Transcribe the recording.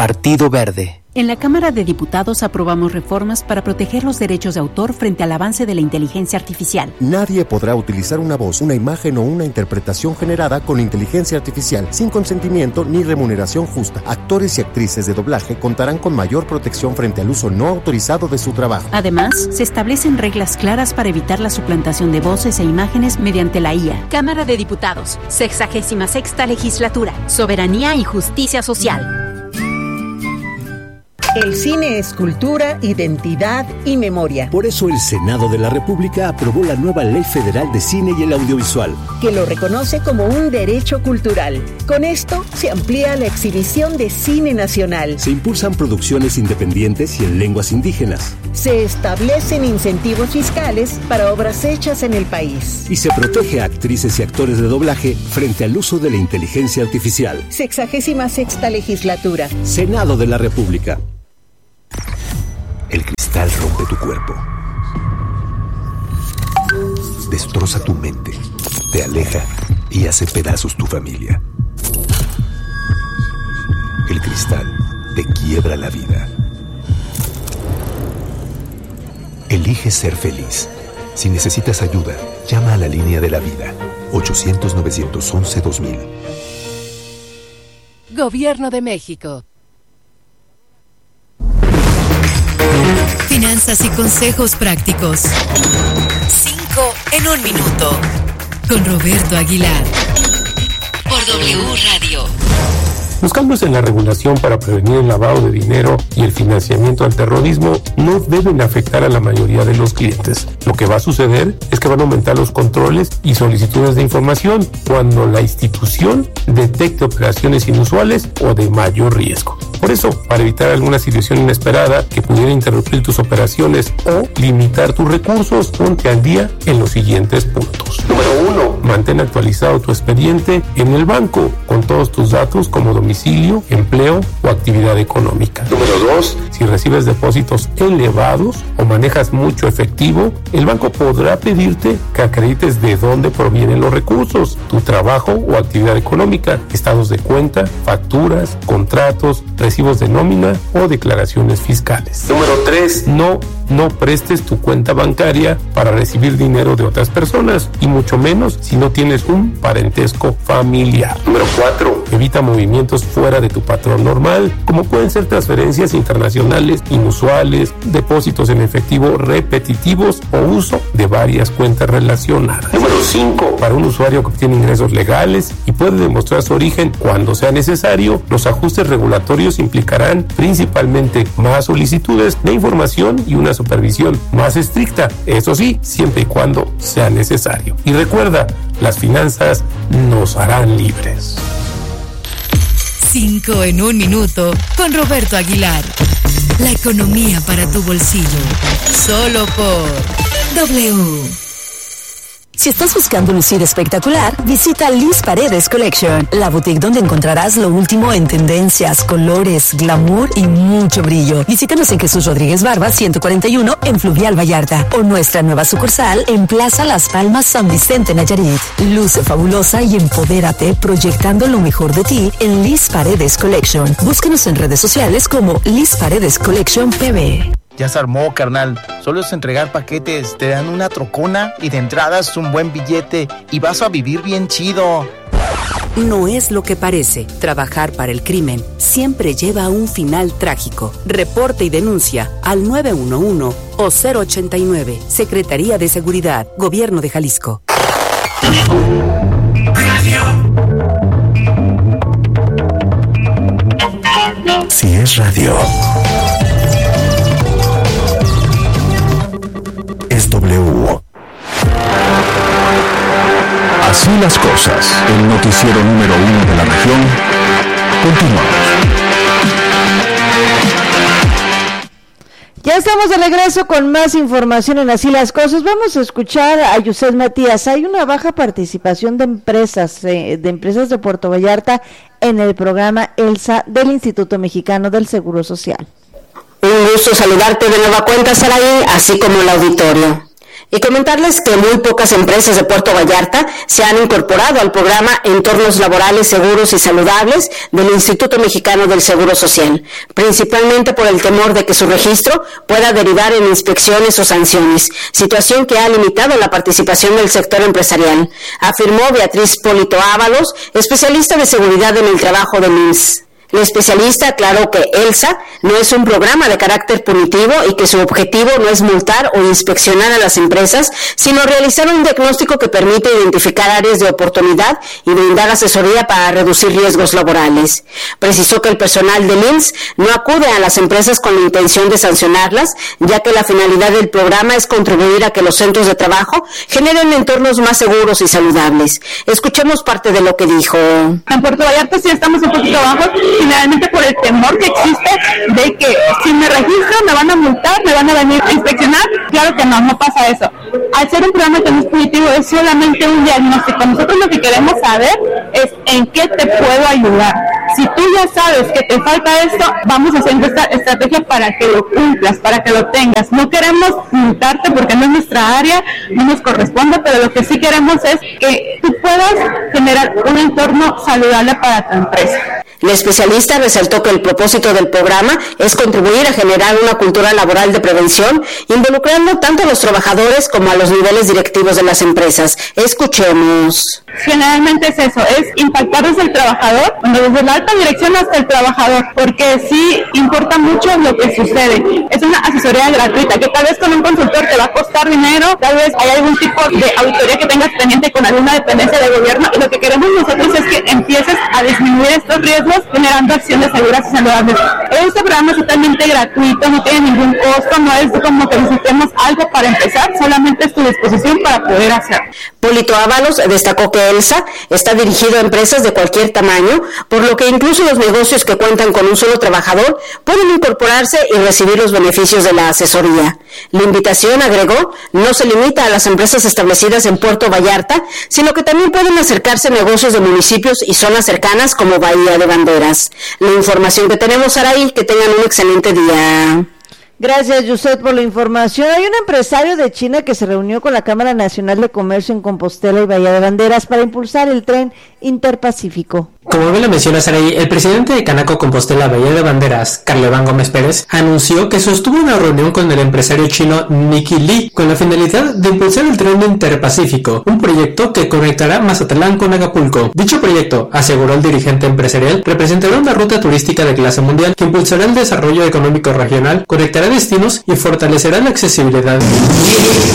Partido Verde. En la Cámara de Diputados aprobamos reformas para proteger los derechos de autor frente al avance de la inteligencia artificial. Nadie podrá utilizar una voz, una imagen o una interpretación generada con inteligencia artificial sin consentimiento ni remuneración justa. Actores y actrices de doblaje contarán con mayor protección frente al uso no autorizado de su trabajo. Además, se establecen reglas claras para evitar la suplantación de voces e imágenes mediante la IA. Cámara de Diputados, 66ª Legislatura, Soberanía y Justicia Social. El cine es cultura, identidad y memoria. Por eso el Senado de la República aprobó la nueva Ley Federal de Cine y el Audiovisual, que lo reconoce como un derecho cultural. Con esto se amplía la exhibición de cine nacional. Se impulsan producciones independientes y en lenguas indígenas. Se establecen incentivos fiscales para obras hechas en el país. Y se protege a actrices y actores de doblaje frente al uso de la inteligencia artificial. 66ª Legislatura. Senado de la República. El cristal rompe tu cuerpo, destroza tu mente, te aleja y hace pedazos tu familia. El cristal te quiebra la vida. Elige ser feliz. Si necesitas ayuda, llama a la línea de la vida, 800-911-2000. Gobierno de México. Finanzas y consejos prácticos. 5 en 1 minuto. Con Roberto Aguilar. Por W Radio. Los cambios en la regulación para prevenir el lavado de dinero y el financiamiento al terrorismo no deben afectar a la mayoría de los clientes. Lo que va a suceder es que van a aumentar los controles y solicitudes de información cuando la institución detecte operaciones inusuales o de mayor riesgo. Por eso, para evitar alguna situación inesperada que pudiera interrumpir tus operaciones o limitar tus recursos, ponte al día en los siguientes puntos. Número 1. Mantén actualizado tu expediente en el banco con todos tus datos como domicilio, empleo o actividad económica. Número 2. Si recibes depósitos elevados o manejas mucho efectivo, el banco podrá pedirte que acredites de dónde provienen los recursos, tu trabajo o actividad económica, estados de cuenta, facturas, contratos, recibos de nómina o declaraciones fiscales. Número 3. No prestes tu cuenta bancaria para recibir dinero de otras personas y mucho menos si no tienes un parentesco familiar. Número 4. Evita movimientos fuera de tu patrón normal, como pueden ser transferencias internacionales inusuales, depósitos en efectivo repetitivos o uso de varias cuentas relacionadas. Número 5. Para un usuario que obtiene ingresos legales y puede demostrar su origen cuando sea necesario, los ajustes regulatorios implicarán principalmente más solicitudes de información y una supervisión más estricta, eso sí, siempre y cuando sea necesario. Y recuerda, las finanzas nos harán libres. 5 en 1 minuto con Roberto Aguilar. La economía para tu bolsillo. Solo por W. Si estás buscando lucir espectacular, visita Liz Paredes Collection, la boutique donde encontrarás lo último en tendencias, colores, glamour y mucho brillo. Visítanos en Jesús Rodríguez Barba 141 en Fluvial Vallarta o nuestra nueva sucursal en Plaza Las Palmas San Vicente Nayarit. Luce fabulosa y empodérate proyectando lo mejor de ti en Liz Paredes Collection. Búscanos en redes sociales como Liz Paredes Collection PB. Ya se armó, carnal. Solo es entregar paquetes, te dan una trocona y de entradas un buen billete y vas a vivir bien chido. No es lo que parece. Trabajar para el crimen siempre lleva a un final trágico. Reporte y denuncia al 911 o 089. Secretaría de Seguridad, Gobierno de Jalisco. Si es radio, es W. Así las cosas, el noticiero número 1 de la región. Continuamos. Ya estamos de regreso con más información en Así las Cosas. Vamos a escuchar a Yuset Matías. Hay una baja participación de empresas de Puerto Vallarta en el programa ELSA del Instituto Mexicano del Seguro Social. Un gusto saludarte de nueva cuenta, Saraí, así como el auditorio. Y comentarles que muy pocas empresas de Puerto Vallarta se han incorporado al programa Entornos Laborales Seguros y Saludables del Instituto Mexicano del Seguro Social, principalmente por el temor de que su registro pueda derivar en inspecciones o sanciones, situación que ha limitado la participación del sector empresarial, afirmó Beatriz Polito Ábalos, especialista de seguridad en el trabajo del IMSS. La especialista aclaró que ELSA no es un programa de carácter punitivo y que su objetivo no es multar o inspeccionar a las empresas, sino realizar un diagnóstico que permite identificar áreas de oportunidad y brindar asesoría para reducir riesgos laborales. Precisó que el personal del IMSS no acude a las empresas con la intención de sancionarlas, ya que la finalidad del programa es contribuir a que los centros de trabajo generen entornos más seguros y saludables. Escuchemos parte de lo que dijo. En Puerto Vallarta sí estamos un poquito bajos, generalmente por el temor que existe de que si me registro me van a multar, me van a venir a inspeccionar. Claro que no pasa eso. Al ser un programa que no es punitivo, es solamente un diagnóstico. Nosotros lo que queremos saber es en qué te puedo ayudar. Si tú ya sabes que te falta esto, vamos haciendo esta estrategia para que lo cumplas, para que lo tengas. No queremos multarte porque no es nuestra área, no nos corresponde, pero lo que sí queremos es que tú puedas generar un entorno saludable para tu empresa. La especialista resaltó que el propósito del programa es contribuir a generar una cultura laboral de prevención, involucrando tanto a los trabajadores como a los niveles directivos de las empresas. Escuchemos. Generalmente es eso, es impactar desde el trabajador, desde la alta dirección hasta el trabajador, porque sí importa mucho lo que sucede. Es una asesoría gratuita, que tal vez con un consultor te va a costar dinero, tal vez hay algún tipo de auditoría que tengas pendiente con alguna dependencia de gobierno, y lo que queremos nosotros es que empieces a disminuir estos riesgos generando acciones seguras y saludables. Este programa es totalmente gratuito, no tiene ningún costo, no es como que necesitemos algo para empezar, solamente es tu disposición para poder hacerlo. Polito Ábalos destacó que ELSA está dirigido a empresas de cualquier tamaño, por lo que incluso los negocios que cuentan con un solo trabajador pueden incorporarse y recibir los beneficios de la asesoría. La invitación, agregó, no se limita a las empresas establecidas en Puerto Vallarta, sino que también pueden acercarse negocios de municipios y zonas cercanas como Bahía de Banderas. La información que tenemos, Araí, que tengan un excelente día. Gracias, Yuset, por la información. Hay un empresario de China que se reunió con la Cámara Nacional de Comercio en Compostela y Bahía de Banderas para impulsar el tren interpacífico. Como bien lo menciona Saray, el presidente de Canaco Compostela Bahía de Banderas, Carleván Gómez Pérez, anunció que sostuvo una reunión con el empresario chino Nicky Li con la finalidad de impulsar el tren interpacífico, un proyecto que conectará Mazatlán con Acapulco. Dicho proyecto, aseguró el dirigente empresarial, representará una ruta turística de clase mundial que impulsará el desarrollo económico regional, conectará destinos y fortalecerá la accesibilidad.